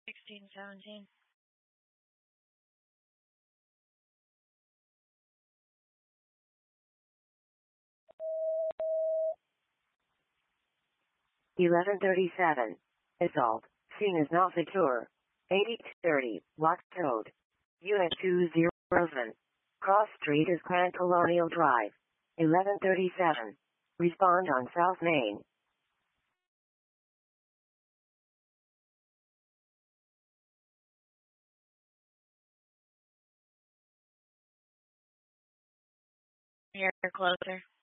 1617. Assault. Scene is not secure. 8030. Locked code. Unit 207. Cross Street is Grand Colonial Drive. 1137. Respond on South Main. You're closer.